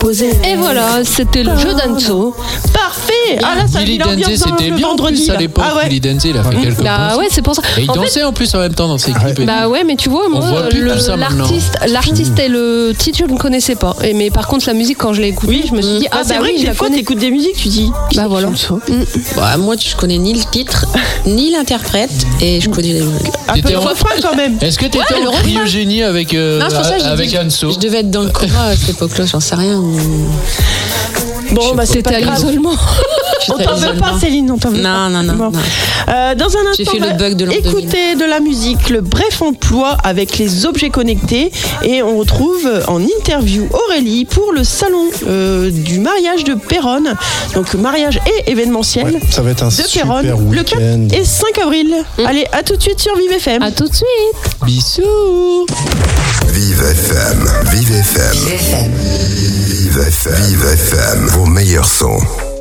poser. Et voilà, c'était le jeu d'Anso. Parfait. Ah là, ça Billy a l'ambiance Denzé, c'était le bien en vendredi. plus à là. l'époque. Ah ouais. Billy Denzé, il a fait quelques Bah bons ouais, c'est pour ça. Et il dansait en plus en même temps dans ses clips. et Bah tout. ouais, mais tu vois, moi, voit plus tout ça maintenant. l'artiste et le titre, je ne connaissais pas. Mais par contre, la musique, quand je l'ai écoutée, je me suis dit, Ah, c'est vrai que des fois, t'écoutes des musiques, tu dis. Bah voilà. Bah, moi, je connais ni le titre, ni l'interprète, et je connais les musiques. Un peu T'étais de en- refrain quand même. Est-ce que t'étais en cryogénie avec Non, c'est pour ça que j'ai avec dit, Anso? je devais être dans le coma à cette époque-là, j'en sais rien. Bon, bah c'est C'était pas à grave. l'isolement. On t'en veut pas, Céline, on t'en veut pas. Non. Bon. Dans un J'ai instant, fait le bug de l'an 2000. écoutez de la musique, le bref emploi avec les objets connectés. Et on retrouve en interview Aurélie pour le salon du mariage de Péronne. Donc mariage et événementiel Ouais, ça va être un de super Péronne le 4 week-end. et 5 avril. Allez, à tout de suite sur Vive FM. À tout de suite. Bisous. Vive FM, Vive FM, Vive FM, Vive FM, vos meilleurs sons.